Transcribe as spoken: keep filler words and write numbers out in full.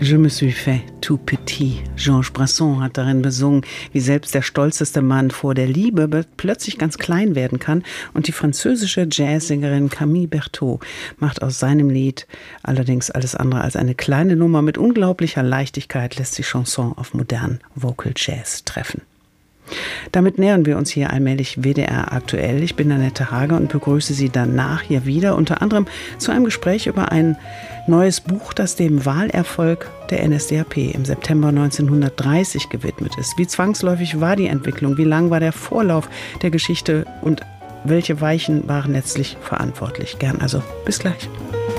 Je me suis fait tout petit. Georges Brassens hat darin besungen, wie selbst der stolzeste Mann vor der Liebe plötzlich ganz klein werden kann. Und die französische Jazzsängerin Camille Berthaud macht aus seinem Lied allerdings alles andere als eine kleine Nummer. Mit unglaublicher Leichtigkeit lässt die Chanson auf modernen Vocal Jazz treffen. Damit nähern wir uns hier allmählich W D R aktuell. Ich bin Annette Hager und begrüße Sie danach hier wieder, unter anderem zu einem Gespräch über ein neues Buch, das dem Wahlerfolg der N S D A P im September neunzehnhundertdreißig gewidmet ist. Wie zwangsläufig war die Entwicklung? Wie lang war der Vorlauf der Geschichte? Und welche Weichen waren letztlich verantwortlich? Gern also bis gleich.